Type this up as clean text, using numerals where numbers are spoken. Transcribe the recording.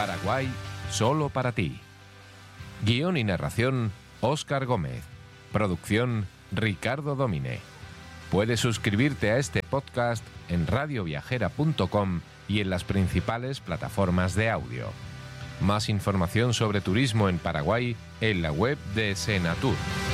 Paraguay solo para ti. Guión y narración Óscar Gómez. Producción Ricardo Domine. Puedes suscribirte a este podcast en radioviajera.com y en las principales plataformas de audio. Más información sobre turismo en Paraguay en la web de Senatur.